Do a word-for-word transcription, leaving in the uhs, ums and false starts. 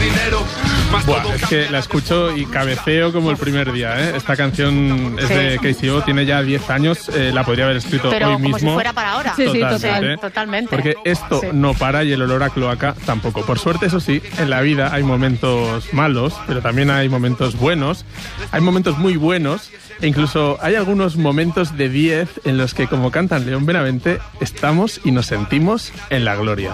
dinero. Buah, es que la escucho y cabeceo como el primer día, ¿eh? Esta canción es Sí. de K C O, tiene ya diez años, eh, la podría haber escrito Pero hoy como mismo. si fuera para ahora. Sí, sí, Totalmente. total. Totalmente. Porque esto Sí. no para y el olor a cloaca tampoco. Por suerte, eso sí, en la vida hay momentos malos, pero también hay momentos buenos, hay momentos muy buenos, e incluso hay algunos momentos de diez en los que, como cantan León Benavente, estamos y nos sentimos en la gloria.